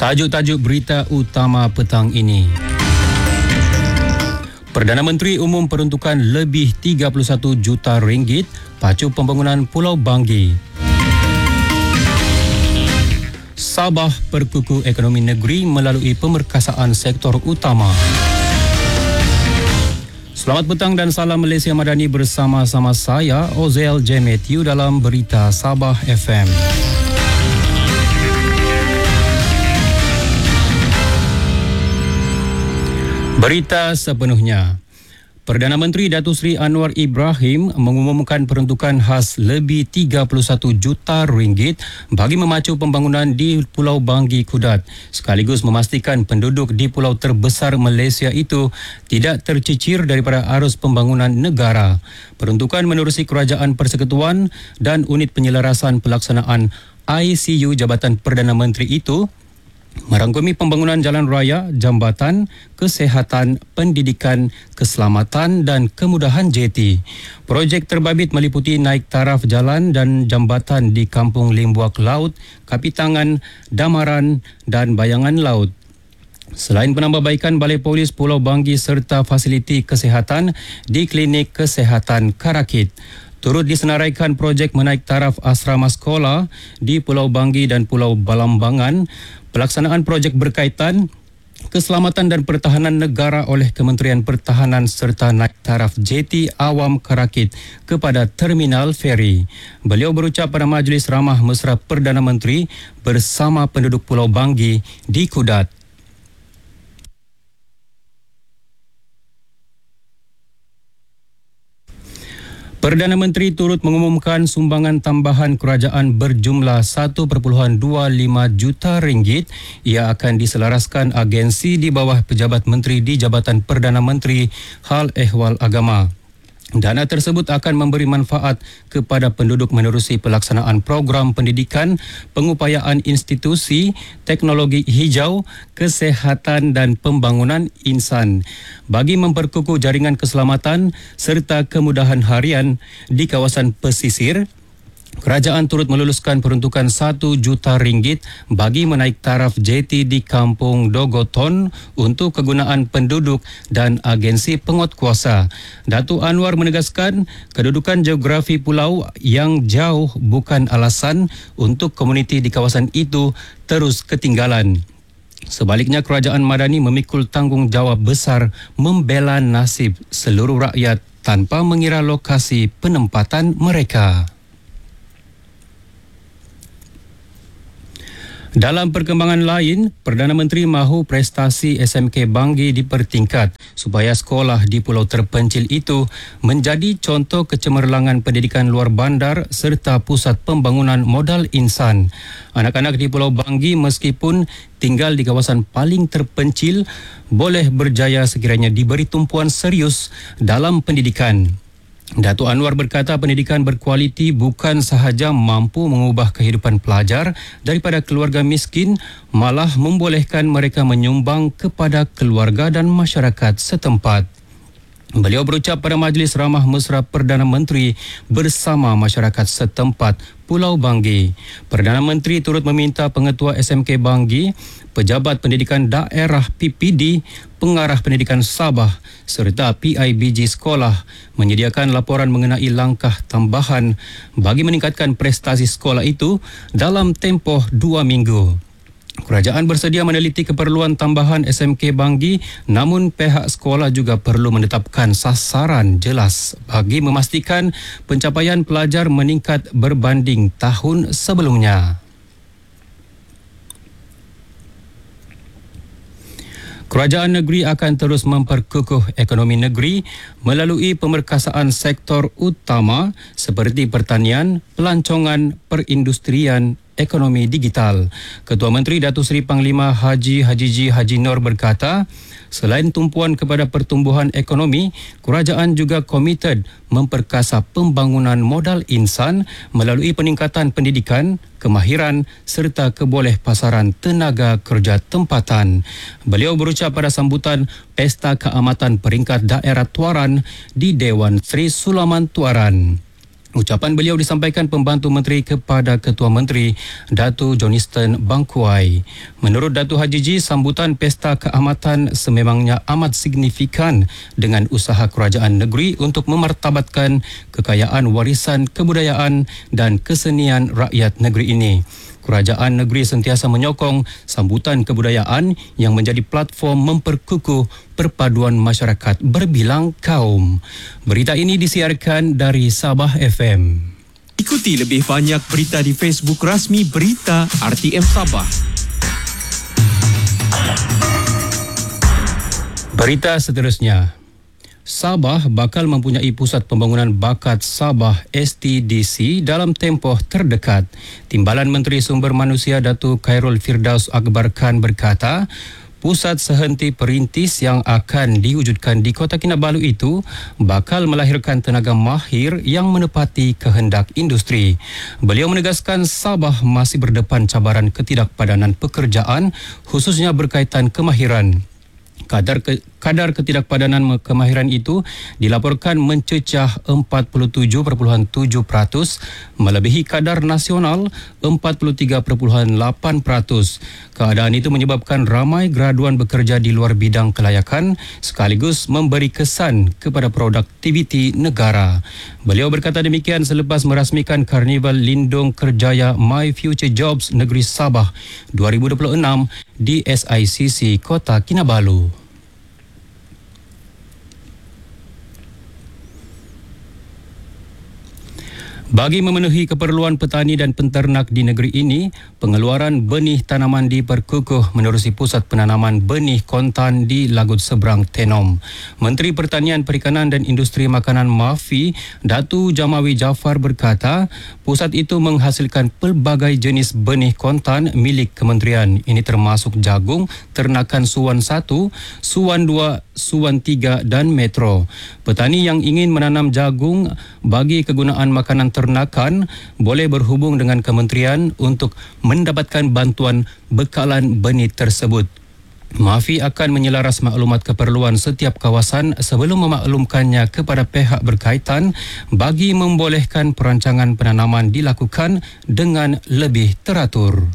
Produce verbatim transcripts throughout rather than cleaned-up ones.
Tajuk-tajuk berita utama petang ini. Perdana Menteri umum peruntukan lebih tiga puluh satu juta ringgit pacu pembangunan Pulau Banggi. Sabah perkukuh ekonomi negeri melalui pemerkasaan sektor utama. Selamat petang dan salam Malaysia Madani bersama-sama saya, Ozel J. Matthew dalam Berita Sabah F M. Berita sepenuhnya. Perdana Menteri Datuk Seri Anwar Ibrahim mengumumkan peruntukan khas lebih tiga puluh satu juta ringgit bagi memacu pembangunan di Pulau Banggi Kudat, sekaligus memastikan penduduk di pulau terbesar Malaysia itu tidak tercicir daripada arus pembangunan negara. Peruntukan menerusi Kerajaan Persekutuan dan Unit Penyelarasan Pelaksanaan I C U Jabatan Perdana Menteri itu merangkumi pembangunan jalan raya, jambatan, kesihatan, pendidikan, keselamatan dan kemudahan J T. Projek terbabit meliputi naik taraf jalan dan jambatan di Kampung Limbuak Laut, Kapitangan, Damaran dan Bayangan Laut. Selain penambahbaikan Balai Polis Pulau Banggi serta fasiliti kesihatan di Klinik Kesihatan Karakit. Turut disenaraikan projek menaik taraf asrama sekolah di Pulau Banggi dan Pulau Balambangan. Pelaksanaan projek berkaitan keselamatan dan pertahanan negara oleh Kementerian Pertahanan serta naik taraf J T Awam Karakit kepada Terminal Feri. Beliau berucap pada Majlis Ramah Mesra Perdana Menteri bersama penduduk Pulau Banggi di Kudat. Perdana Menteri turut mengumumkan sumbangan tambahan kerajaan berjumlah satu perpuluhan dua lima juta ringgit. Ia akan diselaraskan agensi di bawah Pejabat Menteri di Jabatan Perdana Menteri Hal Ehwal Agama. Dana tersebut akan memberi manfaat kepada penduduk menerusi pelaksanaan program pendidikan, pengupayaan institusi, teknologi hijau, kesihatan dan pembangunan insan bagi memperkukuh jaringan keselamatan serta kemudahan harian di kawasan pesisir. Kerajaan turut meluluskan peruntukan satu juta ringgit bagi menaik taraf J T di Kampung Dogoton untuk kegunaan penduduk dan agensi penguatkuasa. Datuk Anwar menegaskan kedudukan geografi pulau yang jauh bukan alasan untuk komuniti di kawasan itu terus ketinggalan. Sebaliknya, Kerajaan Madani memikul tanggungjawab besar membela nasib seluruh rakyat tanpa mengira lokasi penempatan mereka. Dalam perkembangan lain, Perdana Menteri mahu prestasi S M K Banggi dipertingkat supaya sekolah di pulau terpencil itu menjadi contoh kecemerlangan pendidikan luar bandar serta pusat pembangunan modal insan. Anak-anak di Pulau Banggi meskipun tinggal di kawasan paling terpencil boleh berjaya sekiranya diberi tumpuan serius dalam pendidikan. Datuk Anwar berkata pendidikan berkualiti bukan sahaja mampu mengubah kehidupan pelajar daripada keluarga miskin, malah membolehkan mereka menyumbang kepada keluarga dan masyarakat setempat. Beliau berucap pada Majlis Ramah Mesra Perdana Menteri bersama masyarakat setempat Pulau Banggi. Perdana Menteri turut meminta Pengetua S M K Banggi, Pejabat Pendidikan Daerah P P D, Pengarah Pendidikan Sabah serta P I B G sekolah menyediakan laporan mengenai langkah tambahan bagi meningkatkan prestasi sekolah itu dalam tempoh dua minggu. Kerajaan bersedia meneliti keperluan tambahan S M K Banggi, namun pihak sekolah juga perlu menetapkan sasaran jelas bagi memastikan pencapaian pelajar meningkat berbanding tahun sebelumnya. Kerajaan negeri akan terus memperkukuh ekonomi negeri melalui pemerkasaan sektor utama seperti pertanian, pelancongan, perindustrian, ekonomi digital. Ketua Menteri Datuk Seri Panglima Haji Hajiji Haji Nur berkata, selain tumpuan kepada pertumbuhan ekonomi, kerajaan juga komited memperkasa pembangunan modal insan melalui peningkatan pendidikan, kemahiran serta keboleh pasaran tenaga kerja tempatan. Beliau berucap pada sambutan Pesta Keamatan Peringkat Daerah Tuaran di Dewan Sri Sulaman Tuaran. Ucapan beliau disampaikan Pembantu Menteri kepada Ketua Menteri, Datuk Johnston Bangkuai. Menurut Datuk Haji G, sambutan Pesta Keamatan sememangnya amat signifikan dengan usaha kerajaan negeri untuk memartabatkan kekayaan warisan kebudayaan dan kesenian rakyat negeri ini. Kerajaan negeri sentiasa menyokong sambutan kebudayaan yang menjadi platform memperkukuh perpaduan masyarakat berbilang kaum. Berita ini disiarkan dari Sabah F M. Ikuti lebih banyak berita di Facebook rasmi Berita R T M Sabah. Berita seterusnya. Sabah bakal mempunyai Pusat Pembangunan Bakat Sabah S T D C dalam tempoh terdekat. Timbalan Menteri Sumber Manusia Datuk Khairul Firdaus Akbar Khan berkata, pusat sehenti perintis yang akan diwujudkan di Kota Kinabalu itu bakal melahirkan tenaga mahir yang menepati kehendak industri. Beliau menegaskan Sabah masih berdepan cabaran ketidakpadanan pekerjaan khususnya berkaitan kemahiran. Kadar ke, kadar ketidakpadanan kemahiran itu dilaporkan mencecah empat puluh tujuh perpuluhan tujuh peratus melebihi kadar nasional empat puluh tiga perpuluhan lapan peratus. Keadaan itu menyebabkan ramai graduan bekerja di luar bidang kelayakan sekaligus memberi kesan kepada produktiviti negara. Beliau berkata demikian selepas merasmikan Karnival Lindung Kerjaya My Future Jobs Negeri Sabah dua ribu dua puluh enam di S I C C Kota Kinabalu. Bagi memenuhi keperluan petani dan penternak di negeri ini, pengeluaran benih tanaman diperkukuh menerusi Pusat Penanaman Benih Kontan di Lagut Seberang Tenom. Menteri Pertanian, Perikanan dan Industri Makanan M A F I, Datu Jamawi Jaafar berkata, pusat itu menghasilkan pelbagai jenis benih kontan milik kementerian. Ini termasuk jagung, ternakan Suan satu, Suan dua, Suan tiga dan Metro. Petani yang ingin menanam jagung bagi kegunaan makanan ternakan boleh berhubung dengan kementerian untuk mendapatkan bantuan bekalan benih tersebut. M A F I akan menyelaras maklumat keperluan setiap kawasan sebelum memaklumkannya kepada pihak berkaitan bagi membolehkan perancangan penanaman dilakukan dengan lebih teratur.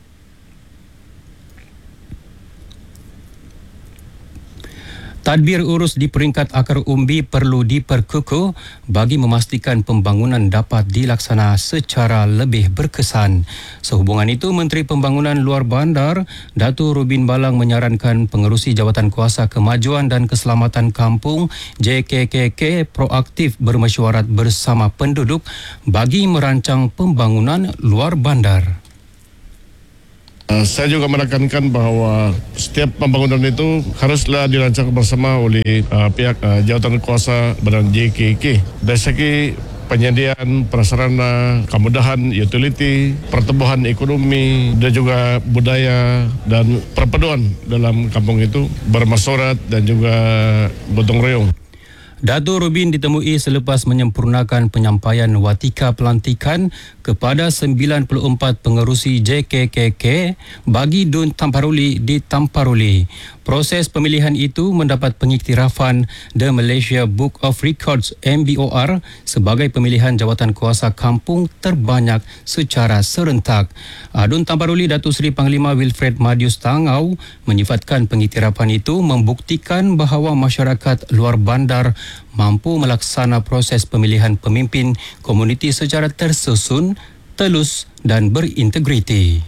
Tadbir urus di peringkat akar umbi perlu diperkukuh bagi memastikan pembangunan dapat dilaksana secara lebih berkesan. Sehubungan itu, Menteri Pembangunan Luar Bandar, Datuk Rubin Balang menyarankan pengerusi Jawatan Kuasa Kemajuan dan Keselamatan Kampung J K K K proaktif bermesyuarat bersama penduduk bagi merancang pembangunan luar bandar. Uh, saya juga menekankan bahawa setiap pembangunan itu haruslah dirancang bersama oleh uh, pihak uh, jawatan kuasa Badan J K K. Dari segi penyediaan prasarana, kemudahan utility, pertumbuhan ekonomi dan juga budaya dan perpaduan dalam kampung itu bermasyarakat dan juga gotong royong. Datuk Rubin ditemui selepas menyempurnakan penyampaian watika pelantikan kepada sembilan puluh empat pengerusi J K K K bagi Dun Tamparuli di Tamparuli. Proses pemilihan itu mendapat pengiktirafan The Malaysia Book of Records M B O R sebagai pemilihan jawatan kuasa kampung terbanyak secara serentak. Dun Tamparuli Datuk Seri Panglima Wilfred Madius Tangau menyifatkan pengiktirafan itu membuktikan bahawa masyarakat luar bandar mampu melaksana proses pemilihan pemimpin komuniti secara tersusun, telus dan berintegriti.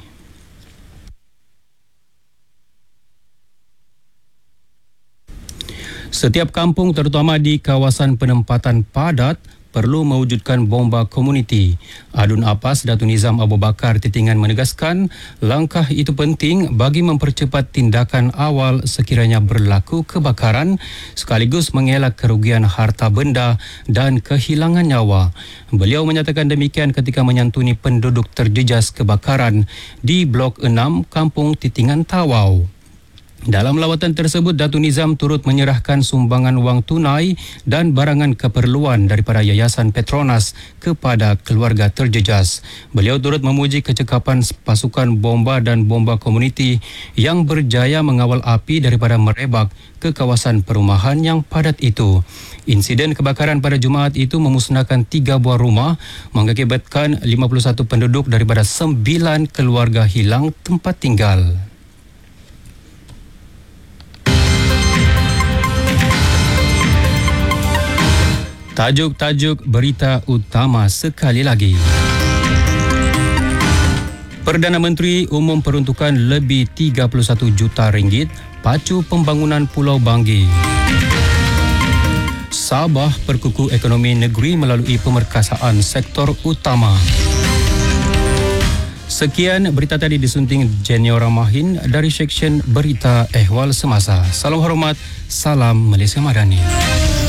Setiap kampung terutama di kawasan penempatan padat perlu mewujudkan bomba komuniti. Adun Apas Datuk Nizam Abu Bakar Titingan menegaskan langkah itu penting bagi mempercepat tindakan awal sekiranya berlaku kebakaran sekaligus mengelak kerugian harta benda dan kehilangan nyawa. Beliau menyatakan demikian ketika menyantuni penduduk terjejas kebakaran di Blok enam Kampung Titingan Tawau. Dalam lawatan tersebut, Datuk Nizam turut menyerahkan sumbangan wang tunai dan barangan keperluan daripada Yayasan Petronas kepada keluarga terjejas. Beliau turut memuji kecekapan pasukan bomba dan bomba komuniti yang berjaya mengawal api daripada merebak ke kawasan perumahan yang padat itu. Insiden kebakaran pada Jumaat itu memusnahkan tiga buah rumah, mengakibatkan lima puluh satu penduduk daripada sembilan keluarga hilang tempat tinggal. Tajuk-tajuk berita utama sekali lagi. Perdana Menteri umum peruntukan lebih tiga puluh satu juta ringgit pacu pembangunan Pulau Banggi. Sabah perkukuh ekonomi negeri melalui pemerkasaan sektor utama. Sekian berita tadi disunting Jeniora Mahin dari Seksyen Berita Ehwal Semasa. Salam hormat, salam Malaysia Madani.